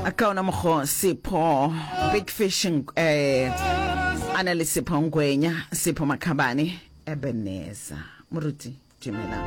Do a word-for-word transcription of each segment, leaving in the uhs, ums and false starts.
akaona mokgo Sipho Big Fishing eh ana le Sipho Ngwenya Sipho Makhabane Ebeneza Moruti Jimela.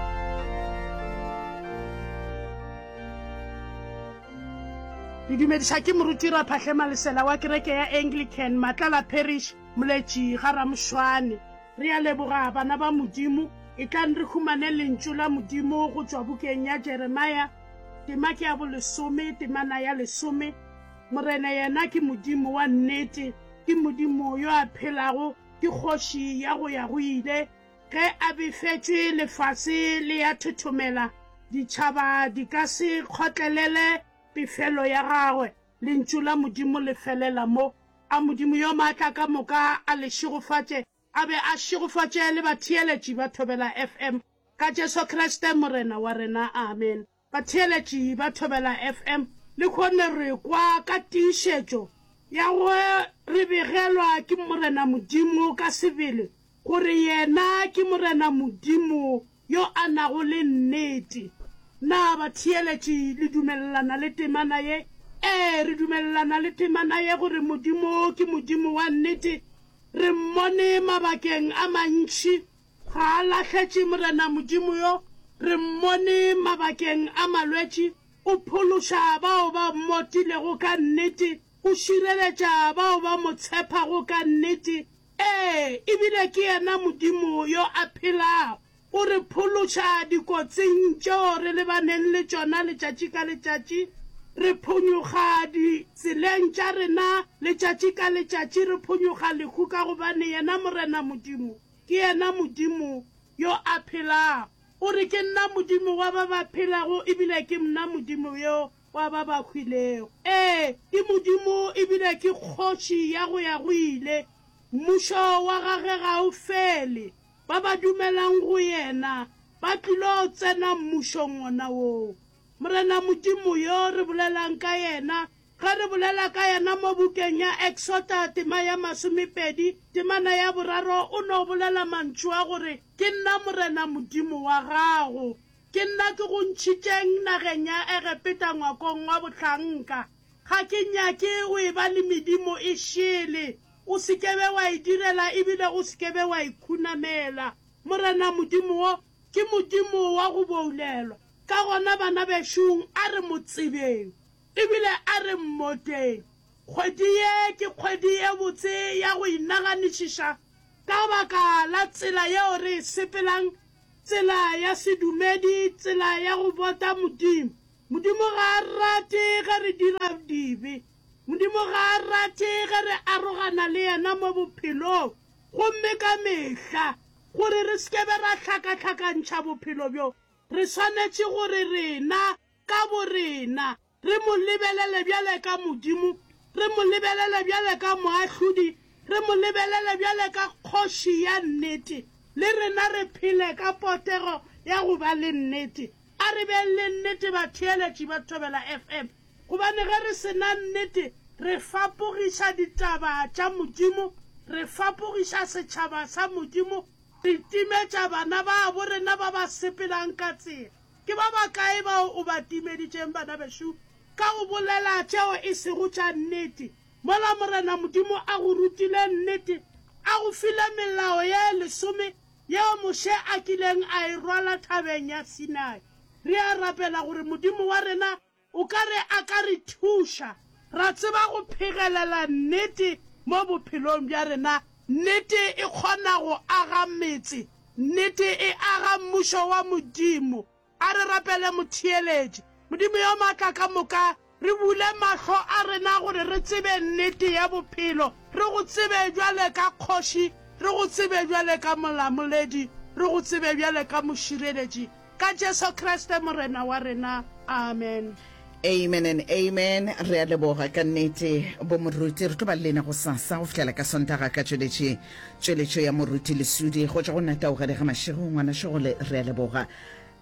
Didumedisa ke moruti ra phatlhema lesela wa kereke ya Anglican Matlala Parish Moletši Garamshwane. Re a leboga bana ba Modimo e tla re khumane lentšu la Modimo go tswa bukeng ya Jeremiah tema ke ya bo lesome temana ya lesome. Morena yena ke Modimo wa nnete, ke Modimo yo a phelago, ke kgoši ya go ya go ile. Ge a befetše lefase le ya thothomela ditšhaba di ka se kgotlelele pefelo ya gagwe. Lentšu la Modimo le felela mo a Modimo yo maatla ka moka a le šigofatše a be a šigofatše le batheeletši ba Thobela F M ka Jesu Kriste morena wa rena amen. Batheeletši ba Thobela F M le kgone re kwa ka tiišetšo ya go re begelwa ke morena Modimo ka sebele gore yena ke morena Modimo yo a nago le nnete. Na batheeletši le dumelelana le temana ye? Eh, re dumelelana le temana ye gore Modimo ke Modimo wa nnete. Re mmone mabakeng a mantši ga a latlhetše morena Modimo yo. Re mmone mabakeng a malwetši o phološa bao ba mmotilego ka nnete, o šireletša bao ba mo tshepago ka nnete. Eh, ebile ke yena Modimo yo a phelago. O re phološa dikotsing tšeo re lebaneng le tšona letšatši ka letšatši. Re phonyoga ditseleng tša rena letšatši ka letšatši, re phonyoga lehu ka gobane yena morena Modimo ke yena Modimo yo a phelago. O re ke nna Modimo wa ba ba phelago ebile ke mna Modimo yo wa ba ba hwilego. Eh, ke Modimo ebile ke kgoši ya go ya go ile. Mmušo wa gage ga o fele. Ba ba dumelang go yena ba tlilo tsena mmušong ona woo. Morena Modimo yo re bolelang ka yena, ga re bolela ka yena mo bukeng ya Exodus tema ya masomepedi temana ya boraro o no bolela mantšu a gore ke nna morena Modimo wa gago, ke nna ke go ntšhitšeng nageng ya Egepeta ngwakong wa botlhanka. Ga ke nyake go e ba le medimo e šele, o sekebe wa e direla ebile o sekebe wa e khunamela. Morena Modimo wo ke Modimo wa go boulelwa. Ka gona bana bešong a re mo tsebeng ebile a re mmoteng. Kgwedi ye ke kgwedi ye botse ya go inaganišiša ka baka la tsela yeo re sepelang, tsela ya sedumedi, tsela ya go bota Modimo. Modimo ga a rate ge re dira dibe, Modimo ga a rate ge re arogana le yena mo bophelong. Gomme ka mehla gore re sekebe ra hlaka-hlakantšha bophelo bjo, re swanetše gore rena ka borena re mo lebelele bjale ka Modimo, re mo lebelele bjale ka moahlodi, re mo lebelele bjale ka kgoši ya nnete, le rena re phele ka potego ya go ba le nnete. A re be le nnete batheeletši ba Thobela F M gobane ge re sena nnete re fapogiša ditaba tša Modimo, re fapogiša setšhaba sa Modimo, re timetša bana ba bo rena ba ba sepelang ka tsela. Ke ba bakae bao o ba timeditšeng bana bešo ka go bolela tšeo e sego tša nnete? Mola morena Modimo a go rutile nnete, a go file melao ye lesome yeo Moše a kileng a e rwala thabeng ya Sinai. Re a rapela gore Modimo wa rena o ka re a ka re thuša, ra tseba go phegelela nnete mo bophelong bja rena. Nnete e kgona go aga metse, nnete e aga mmušo wa Modimo. A re rapele motheeletši Modimo yo maatla ka moka, re bule mahlo a rena gore re tsebe nnete ya bophelo, re go tsebe bjale ka kgoši, re go tsebe bjale ka molamoledi, re go tsebe bjale ka mošireletši ka Jesu Kriste morena wa rena amen. Amen and amen. Re a leboga ka nnete bo moruti. Re tlo ba lena go sasa go fihlela ka Sontaga ka tšweletše tšweletšo ya moruti Lesudi go tša go nata o gare ga mašego ngwana šego le re a leboga.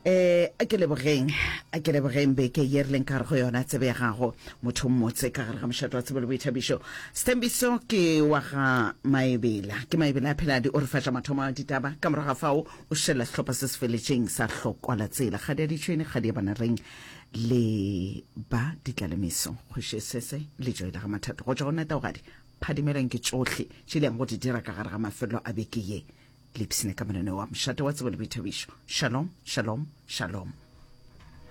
eh a ke lebogeng a ke lebogeng be ke yerleng ka re go yona tsebe ya gago motho mmotse ka gare ga moshato wa tsebo le boithabišo Stembiso ke wa ga Maebela ke Maebela phela di o re fatla mathomo a ditaba ka morago ga fao o shela sehlopha se se feletseng sa hlokwala tsela ga di ditšhwene ga di bana reng le ba ditlalemiso go shesese le joela ga mathato go ja gona taogadi phadimelang ke tsohle tšheleng go di dira ka gare ga mafelo a beke ye lipsine ka mananeo wa moshato wa tsebo le boithabišo shalom shalom shalom